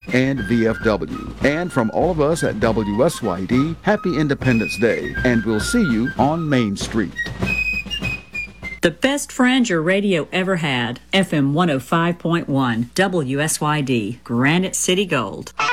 and VFW. And from all of us at WSYD, happy Independence Day, and we'll see you on Main Street. The best friend your radio ever had. FM 105.1, WSYD, Granite City Gold.